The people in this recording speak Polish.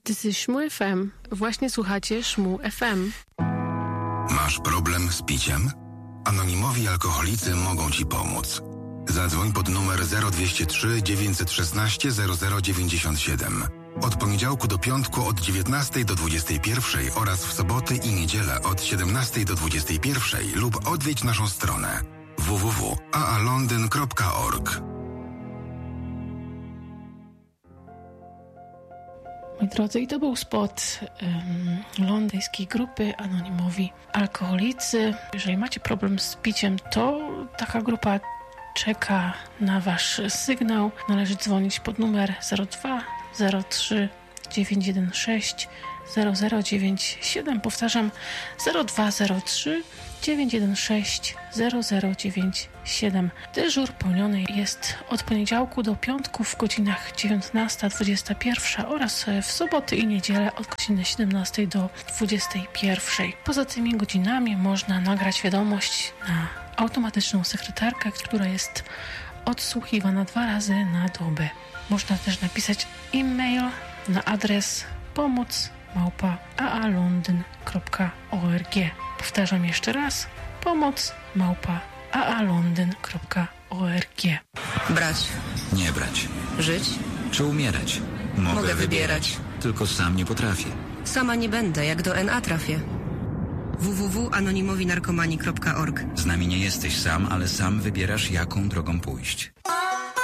This is Szmu FM. Właśnie słuchacie Szmu FM. Masz problem z piciem? Anonimowi alkoholicy mogą Ci pomóc. Zadzwoń pod numer 0203 916 0097. Od poniedziałku do piątku od 19 do 21 oraz w soboty i niedzielę od 17 do 21 lub odwiedź naszą stronę www.aalondyn.org. Moi drodzy, i to był spot londyńskiej grupy Anonimowi Alkoholicy. Jeżeli macie problem z piciem, to taka grupa czeka na wasz sygnał. Należy dzwonić pod numer 02 03 916 0097. Powtarzam, 0203 916 0097. Dyżur pełniony jest od poniedziałku do piątku w godzinach 19-21 oraz w soboty i niedzielę od godziny 17 do 21. Poza tymi godzinami można nagrać wiadomość na automatyczną sekretarkę, która jest odsłuchiwana 2 razy na dobę. Można też napisać e-mail na adres pomoc@aalondyn.org. Powtarzam jeszcze raz, pomoc@aalondyn.org. Brać. Nie brać. Żyć. Czy umierać? Mogę wybierać. Tylko sam nie potrafię. Sama nie będę, jak do NA trafię. www.anonimowinarkomani.org. Z nami nie jesteś sam, ale sam wybierasz, jaką drogą pójść.